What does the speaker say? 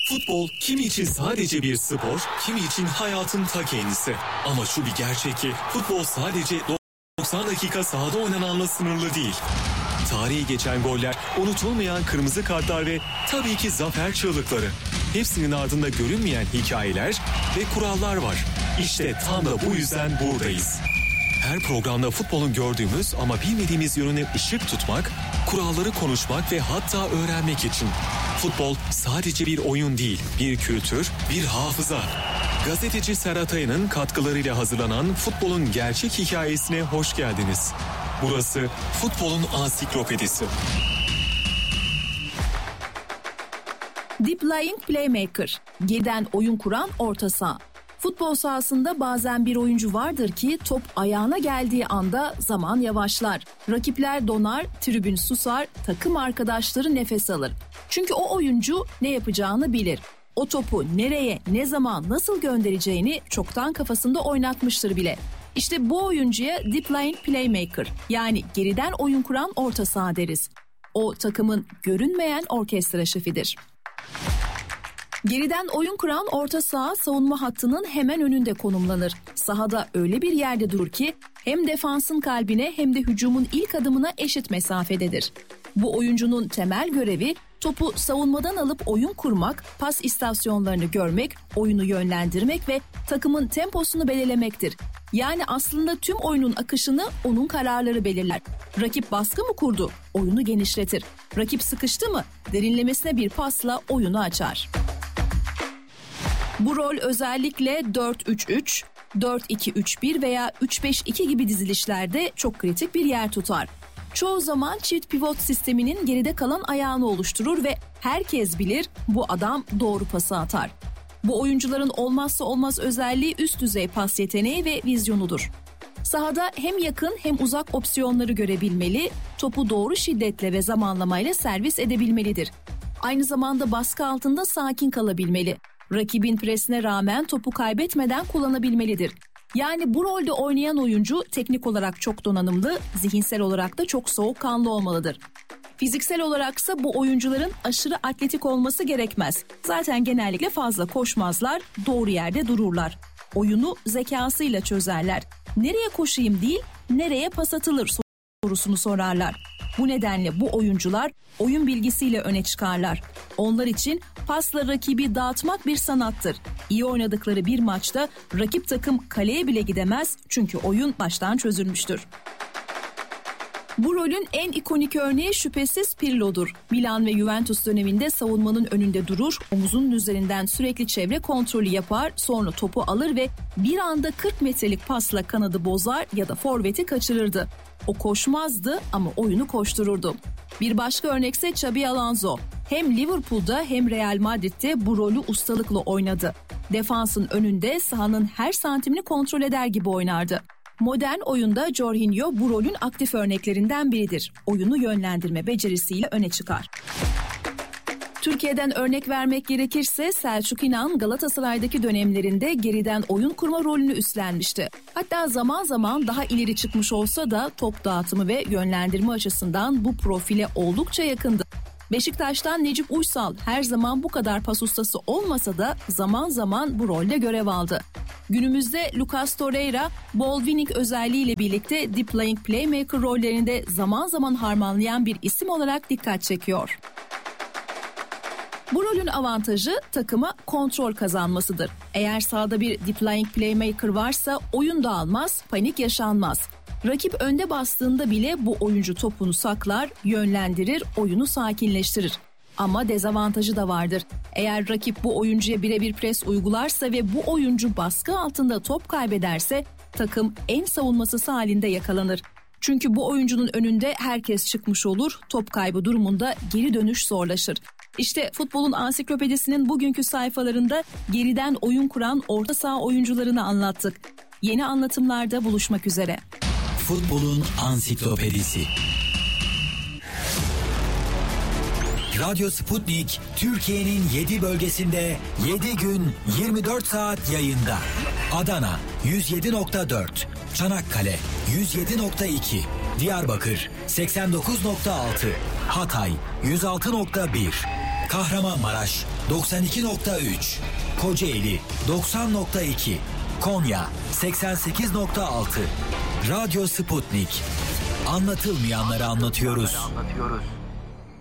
Futbol kimi için sadece bir spor, kimi için hayatın ta kendisi. Ama şu bir gerçek ki futbol sadece 90 dakika sahada oynananla sınırlı değil. Tarihi geçen goller, unutulmayan kırmızı kartlar ve tabii ki zafer çığlıkları. Hepsinin ardında görünmeyen hikayeler ve kurallar var. İşte tam da bu yüzden buradayız. Her programda futbolun gördüğümüz ama bilmediğimiz yönüne ışık tutmak, kuralları konuşmak ve hatta öğrenmek için. Futbol sadece bir oyun değil, bir kültür, bir hafıza. Gazeteci Serhat Aya'nın katkılarıyla hazırlanan futbolun gerçek hikayesine hoş geldiniz. Burası futbolun ansiklopedisi. Deep Lying Playmaker, geriden oyun kuran orta saha. Futbol sahasında bazen bir oyuncu vardır ki top ayağına geldiği anda zaman yavaşlar. Rakipler donar, tribün susar, takım arkadaşları nefes alır. Çünkü o oyuncu ne yapacağını bilir. O topu nereye, ne zaman, nasıl göndereceğini çoktan kafasında oynatmıştır bile. İşte bu oyuncuya Deep Lying Playmaker, yani geriden oyun kuran orta saha deriz. O takımın görünmeyen orkestra şefidir. Geriden oyun kuran orta saha savunma hattının hemen önünde konumlanır. Sahada öyle bir yerde durur ki hem defansın kalbine hem de hücumun ilk adımına eşit mesafededir. Bu oyuncunun temel görevi topu savunmadan alıp oyun kurmak, pas istasyonlarını görmek, oyunu yönlendirmek ve takımın temposunu belirlemektir. Yani aslında tüm oyunun akışını onun kararları belirler. Rakip baskı mı kurdu? Oyunu genişletir. Rakip sıkıştı mı? Derinlemesine bir pasla oyunu açar. Bu rol özellikle 4-3-3, 4-2-3-1 veya 3-5-2 gibi dizilişlerde çok kritik bir yer tutar. Çoğu zaman çift pivot sisteminin geride kalan ayağını oluşturur ve herkes bilir bu adam doğru pası atar. Bu oyuncuların olmazsa olmaz özelliği üst düzey pas yeteneği ve vizyonudur. Sahada hem yakın hem uzak opsiyonları görebilmeli, topu doğru şiddetle ve zamanlamayla servis edebilmelidir. Aynı zamanda baskı altında sakin kalabilmeli. Rakibin presine rağmen topu kaybetmeden kullanabilmelidir. Yani bu rolde oynayan oyuncu teknik olarak çok donanımlı, zihinsel olarak da çok soğukkanlı olmalıdır. Fiziksel olaraksa bu oyuncuların aşırı atletik olması gerekmez. Zaten genellikle fazla koşmazlar, doğru yerde dururlar. Oyunu zekasıyla çözerler. Nereye koşayım değil, nereye pas atılır sorusunu sorarlar. Bu nedenle bu oyuncular oyun bilgisiyle öne çıkarlar. Onlar için pasla rakibi dağıtmak bir sanattır. İyi oynadıkları bir maçta rakip takım kaleye bile gidemez çünkü oyun baştan çözülmüştür. Bu rolün en ikonik örneği şüphesiz Pirlo'dur. Milan ve Juventus döneminde savunmanın önünde durur, omuzunun üzerinden sürekli çevre kontrolü yapar, sonra topu alır ve bir anda 40 metrelik pasla kanadı bozar ya da forveti kaçırırdı. O koşmazdı ama oyunu koştururdu. Bir başka örnekse Xabi Alonso. Hem Liverpool'da hem Real Madrid'de bu rolü ustalıkla oynadı. Defansın önünde sahanın her santimini kontrol eder gibi oynardı. Modern oyunda Jorginho bu rolün aktif örneklerinden biridir. Oyunu yönlendirme becerisiyle öne çıkar. Türkiye'den örnek vermek gerekirse Selçuk İnan Galatasaray'daki dönemlerinde geriden oyun kurma rolünü üstlenmişti. Hatta zaman zaman daha ileri çıkmış olsa da top dağıtımı ve yönlendirme açısından bu profile oldukça yakındı. Beşiktaş'tan Necip Uysal her zaman bu kadar pas ustası olmasa da zaman zaman bu rolde görev aldı. Günümüzde Lucas Torreira, ball winning özelliğiyle birlikte Deep Lying Playmaker rollerinde zaman zaman harmanlayan bir isim olarak dikkat çekiyor. Bu rolün avantajı takıma kontrol kazanmasıdır. Eğer sahada bir Deep Lying Playmaker varsa oyun dağılmaz, panik yaşanmaz. Rakip önde bastığında bile bu oyuncu topunu saklar, yönlendirir, oyunu sakinleştirir. Ama dezavantajı da vardır. Eğer rakip bu oyuncuya birebir pres uygularsa ve bu oyuncu baskı altında top kaybederse takım en savunmasız halinde yakalanır. Çünkü bu oyuncunun önünde herkes çıkmış olur, top kaybı durumunda geri dönüş zorlaşır. İşte futbolun ansiklopedisinin bugünkü sayfalarında geriden oyun kuran orta saha oyuncularını anlattık. Yeni anlatımlarda buluşmak üzere. Futbolun ansiklopedisi. Radyo Sputnik, Türkiye'nin 7 bölgesinde 7 gün 24 saat yayında. Adana 107.4, Çanakkale 107.2, Diyarbakır 89.6, Hatay 106.1, Kahramanmaraş 92.3, Kocaeli 90.2, Konya 88.6. Radyo Sputnik. Anlatılmayanları anlatıyoruz.